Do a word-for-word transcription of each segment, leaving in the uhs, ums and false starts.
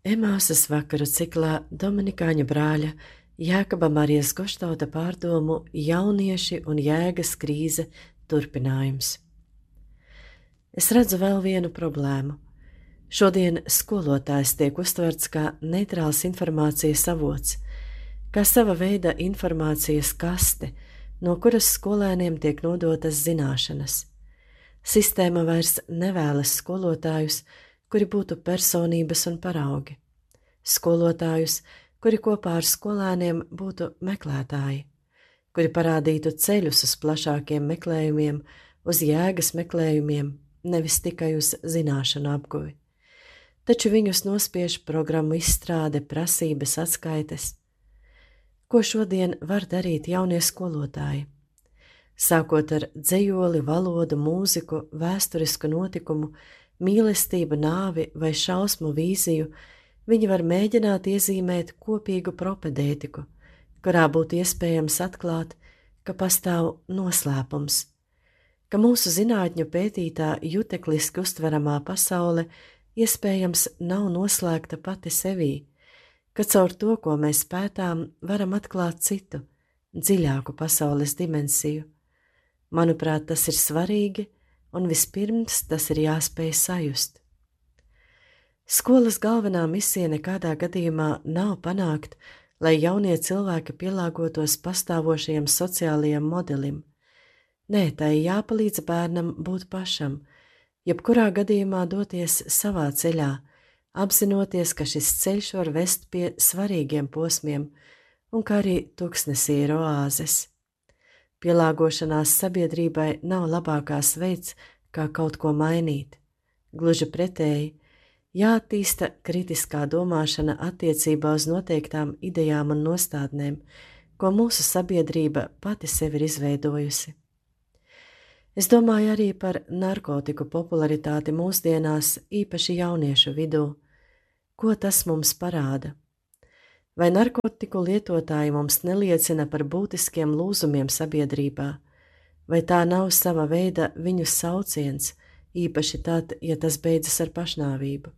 Emausas vakaru ciklā Dominikāņu brāļa Jēkaba Marijas Goštauta pārdomu jaunieši un jēgas krīze turpinājums. Es redzu vēl vienu problēmu. Šodien skolotājs tiek uztverts kā neitrāls informācijas avots, kā sava veida informācijas kaste, no kuras skolēniem tiek nodotas zināšanas. Sistēma vairs nevēlas skolotājus, kuri būtu personības un paraugi. Skolotājus, kuri kopā ar skolēniem būtu meklētāji, kuri parādītu ceļus uz plašākiem meklējumiem, uz jēgas meklējumiem, nevis tikai uz zināšanu apguvi. Taču viņus nospiež programmu izstrāde, prasības, atskaites. Ko šodien var darīt jaunie skolotāji? Sākot ar dzejoli, valodu, mūziku, vēsturisku notikumu, mīlestību, nāvi vai šausmu vīziju, viņi var mēģināt iezīmēt kopīgu propedētiku, kurā būtu iespējams atklāt, ka pastāv noslēpums, ka mūsu zinātņu pētītā jutekliski uztveramā pasaule iespējams nav noslēgta pati sevī, ka caur to, ko mēs pētām, varam atklāt citu, dziļāku pasaules dimensiju. Manuprāt, tas ir svarīgi, un vispirms tas ir jāspēj sajust. Skolas galvenā misija nekādā gadījumā nav panākt, lai jaunie cilvēki pielāgotos pastāvošajam sociālajam modelim. Nē, tai jāpalīdz bērnam būt pašam, jebkurā gadījumā doties savā ceļā, apzinoties, ka šis ceļš var vest pie svarīgiem posmiem un kā arī tuksnesī ir oāzes. Pielāgošanās sabiedrībai nav labākās veids, kā kaut ko mainīt. Gluži pretēji, jāattīsta kritiskā domāšana attiecībā uz noteiktām idejām un nostādnēm, ko mūsu sabiedrība pati sev ir izveidojusi. Es domāju arī par narkotiku popularitāti mūsdienās, īpaši jauniešu vidū. Ko tas mums parāda? Vai narkotiku lietotāji mums neliecina par būtiskiem lūzumiem sabiedrībā? Vai tā nav sava veida viņu sauciens, īpaši tad, ja tas beidzas ar pašnāvību?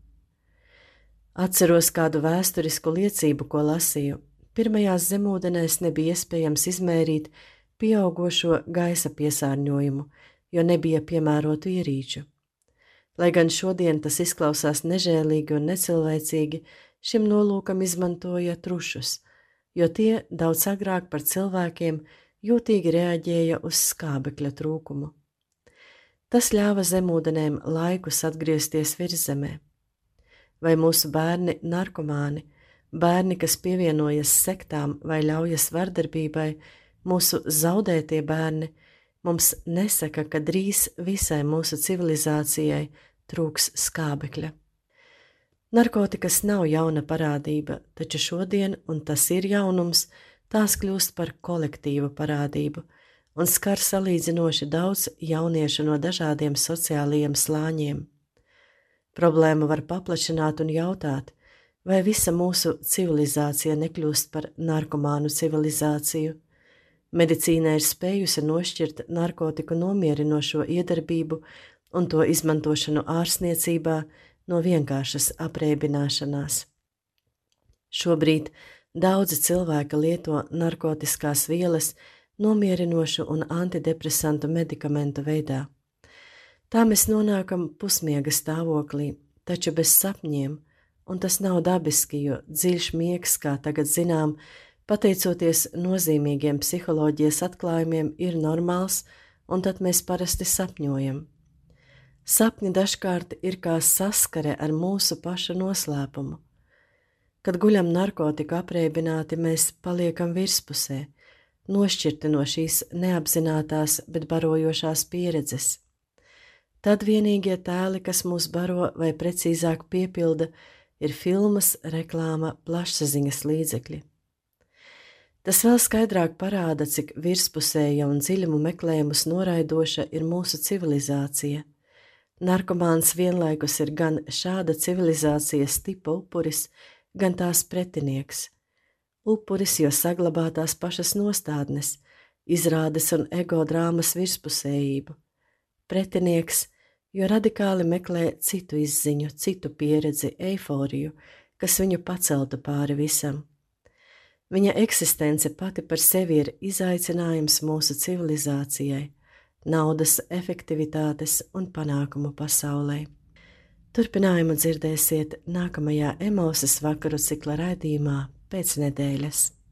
Atceros kādu vēsturisku liecību, ko lasīju. Pirmajās zemūdenēs nebija iespējams izmērīt pieaugošo gaisa piesārņojumu, jo nebija piemērotu ierīču. Lai gan šodien tas izklausās nežēlīgi un necilvēcīgi, šim nolūkam izmantoja trušus, jo tie daudz agrāk par cilvēkiem jūtīgi reaģēja uz skābekļa trūkumu. Tas ļāva zemūdenēm laikus atgriezties virszemē. Vai mūsu bērni narkomāni, bērni, kas pievienojas sektām vai ļaujas vardarbībai, mūsu zaudētie bērni, mums nesaka, ka drīz visai mūsu civilizācijai trūks skābekļa. Narkotikas nav jauna parādība, taču šodien, un tas ir jaunums, tās kļūst par kolektīvu parādību un skar salīdzinoši daudz jauniešu no dažādiem sociālajiem slāņiem. Problēmu var paplašināt un jautāt, vai visa mūsu civilizācija nekļūst par narkomānu civilizāciju. Medicīna ir spējusi nošķirt narkotiku nomierinošo iedarbību un to izmantošanu ārstniecībā no vienkāršas apreibināšanās. Šobrīd daudzi cilvēki lieto narkotiskās vielas nomierinošu un antidepresantu medikamentu veidā. Tā mēs nonākam pusmiega stāvoklī, taču bez sapņiem, un tas nav dabiski, jo dziļš miegs, kā tagad zinām, pateicoties nozīmīgiem psiholoģijas atklājumiem, ir normāls, un tad mēs parasti sapņojam. Sapņi dažkārt ir kā saskare ar mūsu pašu noslēpumu. Kad guļam narkotiku apreibināti, mēs paliekam virspusē, nošķirti no šīs neapzinātās, bet barojošās pieredzes. Tad vienīgie tēli, kas mūs baro vai precīzāk piepilda, ir filmas, reklāma, plašsaziņas līdzekļi. Tas vēl skaidrāk parāda, cik virspusēja un dziļumu meklējumus noraidoša ir mūsu civilizācija. Narkomāns vienlaikus ir gan šāda civilizācijas tipa upuris, gan tās pretinieks. Upuris, jo saglabā tās pašas nostādnes, izrādes un ego drāmas virspusējību. Pretinieks, jo radikāli meklē citu izziņu, citu pieredzi, eiforiju, kas viņu paceltu pāri visam. Viņa eksistence pati par sevi ir izaicinājums mūsu civilizācijai, naudas efektivitātes un panākumu pasaulē. Turpinājumu dzirdēsiet nākamajā Emausas vakaru cikla raidījumā pēc nedēļas.